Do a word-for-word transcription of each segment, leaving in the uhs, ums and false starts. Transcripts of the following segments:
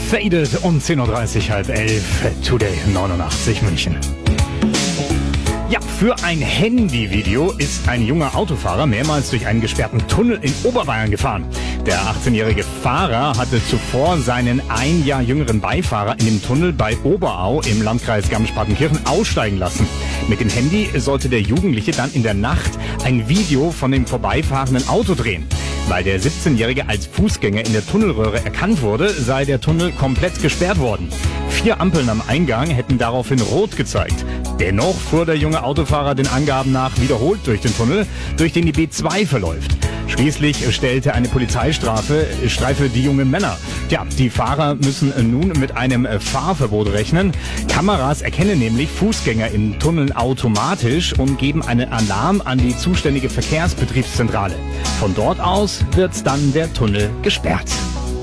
Faded um zehn Uhr dreißig, halb elf, Today neunundachtzig München. Ja, für ein Handyvideo ist ein junger Autofahrer mehrmals durch einen gesperrten Tunnel in Oberbayern gefahren. Der achtzehnjährige Fahrer hatte zuvor seinen ein Jahr jüngeren Beifahrer in dem Tunnel bei Oberau im Landkreis Garmisch-Partenkirchen aussteigen lassen. Mit dem Handy sollte der Jugendliche dann in der Nacht ein Video von dem vorbeifahrenden Auto drehen. Weil der siebzehnjährige als Fußgänger in der Tunnelröhre erkannt wurde, sei der Tunnel komplett gesperrt worden. Vier Ampeln am Eingang hätten daraufhin rot gezeigt. Dennoch fuhr der junge Autofahrer den Angaben nach wiederholt durch den Tunnel, durch den die B zwei verläuft. Schließlich stellte eine Polizeistrafe Streife die jungen Männer. Tja, die Fahrer müssen nun mit einem Fahrverbot rechnen. Kameras erkennen nämlich Fußgänger in Tunneln automatisch und geben einen Alarm an die zuständige Verkehrsbetriebszentrale. Von dort aus wird dann der Tunnel gesperrt.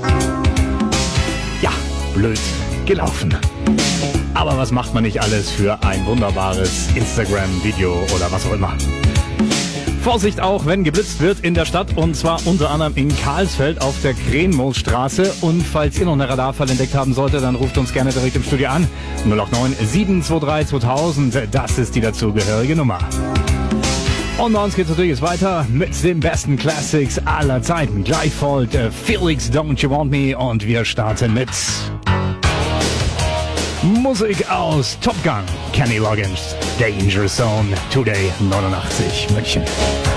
Ja, blöd gelaufen. Aber was macht man nicht alles für ein wunderbares Instagram-Video oder was auch immer. Vorsicht auch, wenn geblitzt wird in der Stadt, und zwar unter anderem in Karlsfeld auf der Krenmoosstraße. Und falls ihr noch eine Radarfall entdeckt haben solltet, dann ruft uns gerne direkt im Studio an. null acht neun sieben zwei drei zweitausend, das ist die dazugehörige Nummer. Und bei uns geht's natürlich jetzt weiter mit den besten Classics aller Zeiten. Gleich folgt äh, Felix, Don't You Want Me, und wir starten mit Musik aus Top Gun, Kenny Loggins, Danger Zone, Today neunundachtzig München.